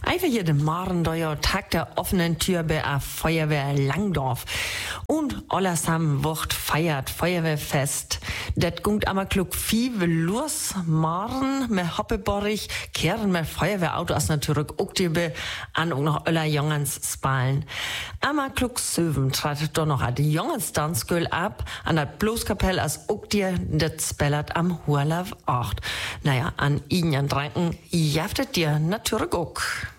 Einfach hier den Morgen da ja Tag der offenen Tür bei a Feuerwehr Langdorf. Und allesamt wird feiert Feuerwehrfest. Det gungt einmal klug viel los. Morgen mit Hoppeborich kehren mit Feuerwehrauto aus natürlich auch die an und noch aller Jongens spalen. Einmal klug 7 trat da noch die Jongens Tanzgöl ab an der Bloßkapelle als auch die det spellert am Hurlauf 8. Naja, an ihnen Dranken jaftet dir natürlich auch.